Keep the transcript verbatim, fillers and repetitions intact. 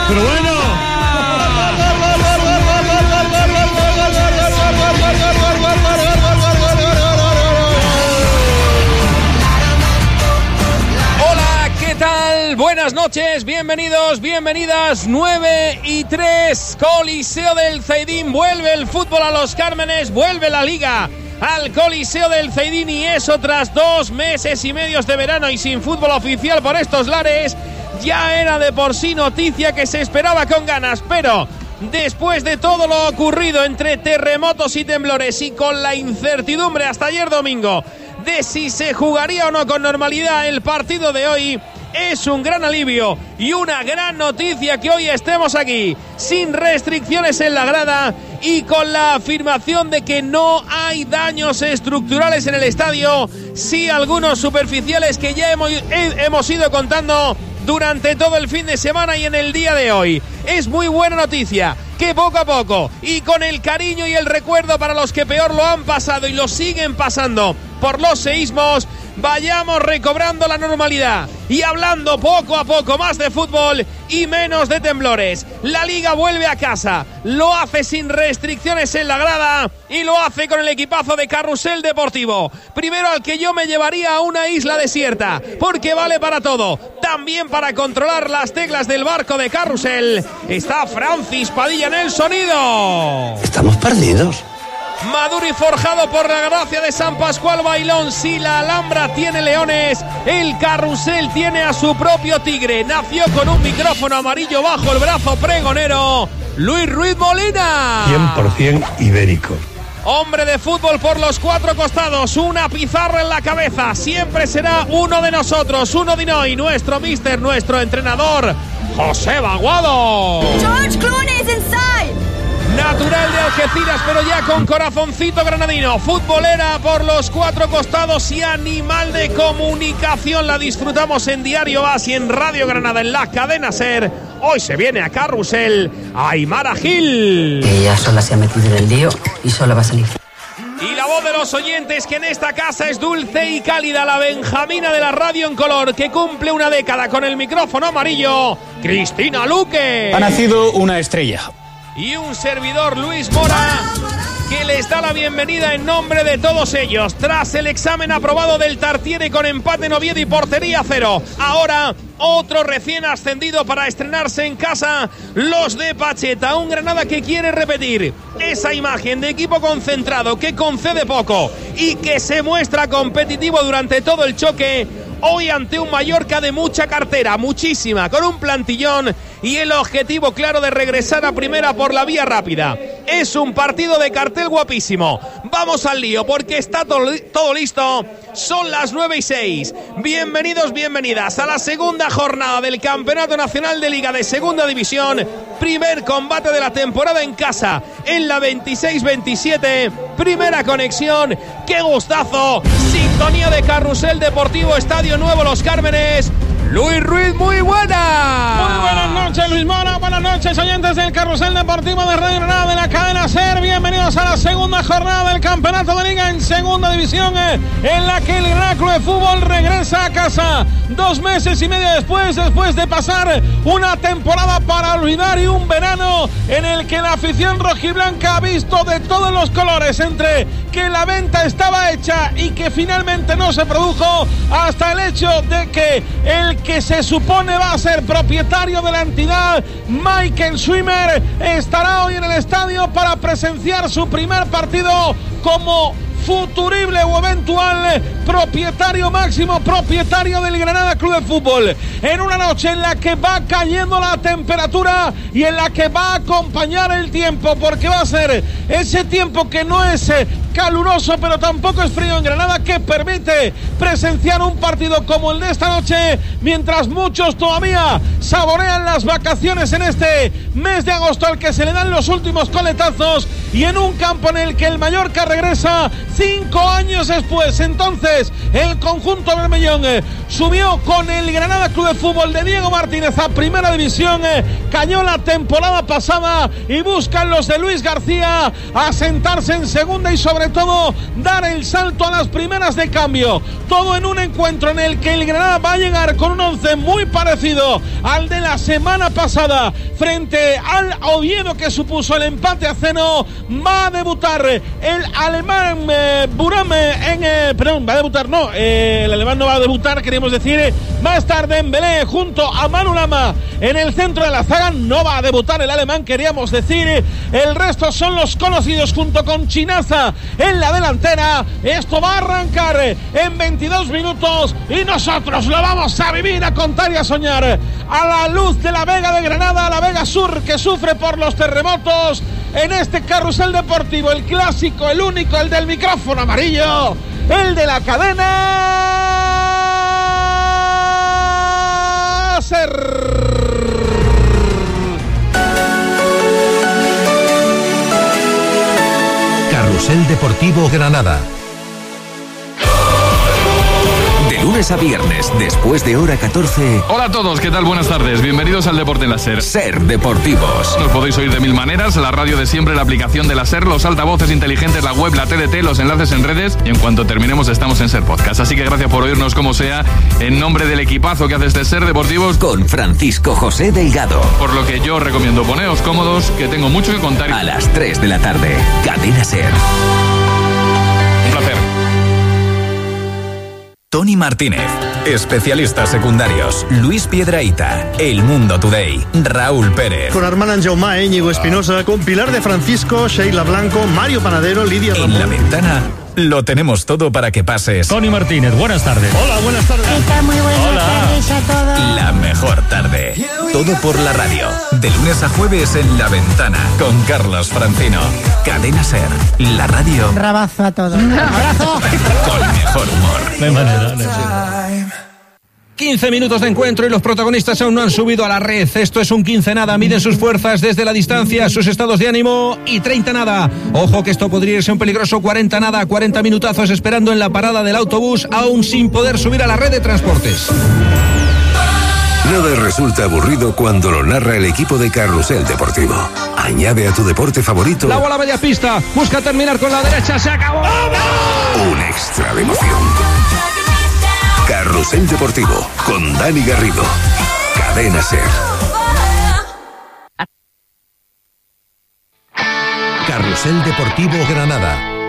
Pero bueno. Hola, ¿qué tal? Buenas noches, bienvenidos, bienvenidas. nueve y tres, Coliseo del Zaidín. Vuelve el fútbol a Los Cármenes, vuelve la Liga al Coliseo del Zaidín, y eso tras dos meses y medios de verano y sin fútbol oficial por estos lares. Ya era de por sí noticia que se esperaba con ganas, pero después de todo lo ocurrido entre terremotos y temblores y con la incertidumbre hasta ayer domingo de si se jugaría o no con normalidad el partido de hoy, es un gran alivio y una gran noticia que hoy estemos aquí sin restricciones en la grada y con la afirmación de que no hay daños estructurales en el estadio, sí algunos superficiales que ya hemos, hemos ido contando durante todo el fin de semana y en el día de hoy. Es muy buena noticia que poco a poco y con el cariño y el recuerdo para los que peor lo han pasado y lo siguen pasando por los seísmos, vayamos recobrando la normalidad y hablando poco a poco más de fútbol y menos de temblores. La Liga vuelve a casa, lo hace sin restricciones en la grada y lo hace con el equipazo de Carrusel Deportivo. Primero al que yo me llevaría a una isla desierta, porque vale para todo, también para controlar las teclas del barco de Carrusel. Está Francis Padilla en el sonido. Estamos perdidos. Maduro y forjado por la gracia de San Pascual Bailón. Si la Alhambra tiene leones, el Carrusel tiene a su propio tigre. Nació con un micrófono amarillo bajo el brazo pregonero, Luis Ruiz Molina. cien por ciento ibérico. Hombre de fútbol por los cuatro costados, una pizarra en la cabeza. Siempre será uno de nosotros, uno de hoy, nuestro mister, nuestro entrenador, José Baguado. George Clooney is inside. Natural de Algeciras, pero ya con corazoncito granadino. Futbolera por los cuatro costados y animal de comunicación. La disfrutamos en Diario As y en Radio Granada, en la cadena SER. Hoy se viene a Carrusel Aymara Gil. Ella sola se ha metido en el lío y sola va a salir. Y la voz de los oyentes, que en esta casa es dulce y cálida, la benjamina de la radio en color, que cumple una década con el micrófono amarillo, Cristina Luque. Ha nacido una estrella. Y un servidor, Luis Mora, que les da la bienvenida en nombre de todos ellos. Tras el examen aprobado del Tartiere con empate en Oviedo y portería cero, ahora otro recién ascendido para estrenarse en casa, los de Pacheta. Un Granada que quiere repetir esa imagen de equipo concentrado, que concede poco y que se muestra competitivo durante todo el choque. Hoy ante un Mallorca de mucha cartera, muchísima, con un plantillón y el objetivo claro de regresar a primera por la vía rápida. Es un partido de cartel guapísimo. Vamos al lío porque está todo, todo listo. Son las nueve y seis. Bienvenidos, bienvenidas a la segunda jornada del Campeonato Nacional de Liga de Segunda División. Primer combate de la temporada en casa, en la veintiséis veintisiete. Primera conexión. ¡Qué gustazo! Sintonía de Carrusel Deportivo, Estadio Nuevo Los Cármenes. Luis Ruiz, muy buena. Muy buenas noches, Luis Mora. Buenas noches, oyentes del Carrusel Deportivo de Radio Granada, de la cadena SER. Bienvenidos a la segunda jornada del Campeonato de Liga en Segunda División, eh, en la que el Granada Club de Fútbol regresa a casa dos meses y medio después, después de pasar una temporada para olvidar y un verano en el que la afición rojiblanca ha visto de todos los colores, entre que la venta estaba hecha y que finalmente no se produjo, hasta el hecho de que el que se supone va a ser propietario de la entidad, Michael Swimmer, estará hoy en el estadio para presenciar su primer partido como futurible o eventual propietario máximo, propietario del Granada Club de Fútbol, en una noche en la que va cayendo la temperatura y en la que va a acompañar el tiempo, porque va a ser ese tiempo que no es caluroso pero tampoco es frío en Granada, que permite presenciar un partido como el de esta noche, mientras muchos todavía saborean las vacaciones en este mes de agosto al que se le dan los últimos coletazos, y en un campo en el que el Mallorca regresa cinco años después. Entonces el conjunto bermellón subió con el Granada Club de Fútbol de Diego Martínez a Primera División, eh, cayó la temporada pasada y buscan los de Luis García asentarse en segunda y sobre todo dar el salto a las primeras de cambio. Todo en un encuentro en el que el Granada va a llegar con un once muy parecido al de la semana pasada frente al Oviedo, que supuso el empate a cero. Va a debutar el alemán eh, Burame en eh, perdón, va a debutar no, eh, el alemán no va a debutar, queremos decir, eh, va a estar Dembélé junto a Manu Lama en el centro de la zaga. No va a debutar el alemán, queríamos decir, eh, el resto son los conocidos junto con Chinaza en la delantera. Esto va a arrancar eh, en veintidós minutos y nosotros lo vamos a vivir, a contar y a soñar a la luz de la Vega de Granada, la Vega Sur, que sufre por los terremotos en este carrusel deportivo, el clásico, el único, el del micrófono amarillo, el de la cadena SER. Carrusel Deportivo Granada. De lunes a viernes, después de hora catorce. Hola a todos, ¿qué tal? Buenas tardes. Bienvenidos al Deporte en la SER. SER Deportivos. Nos podéis oír de mil maneras: la radio de siempre, la aplicación de la SER, los altavoces inteligentes, la web, la T D T, los enlaces en redes, y en cuanto terminemos estamos en SER Podcast. Así que gracias por oírnos como sea, en nombre del equipazo que hace este SER Deportivos, con Francisco José Delgado. Por lo que yo os recomiendo poneos cómodos, que tengo mucho que contar. A las tres de la tarde, Cadena SER. Un placer. Tony Martínez, especialistas secundarios, Luis Piedrahita, El Mundo Today, Raúl Pérez. Con Armand Jaumá, Íñigo Espinosa, con Pilar de Francisco, Sheila Blanco, Mario Panadero, Lidia Ramón. En La Ventana lo tenemos todo para que pases. Tony Martínez, buenas tardes. Hola, buenas tardes. Está muy buenas Hola. tardes a todos. La mejor tarde. Todo por la radio. De lunes a jueves en La Ventana, con Carlos Francino. Cadena SER, la radio. Rabazo a todos. Un abrazo. Con mejor humor. No hay manera, no hay. quince minutos de encuentro y los protagonistas aún no han subido a la red. Esto es un quince nada. Miden sus fuerzas desde la distancia, sus estados de ánimo, y treinta nada. Ojo que esto podría irse un peligroso cuarenta nada. cuarenta minutazos esperando en la parada del autobús, aún sin poder subir a la red de transportes. Nada resulta aburrido cuando lo narra el equipo de Carrusel Deportivo. Añade a tu deporte favorito La bola media pista, busca terminar con la derecha, se acabó. un extra de emoción. Carrusel Deportivo con Dani Garrido. Cadena SER. Carrusel Deportivo Granada.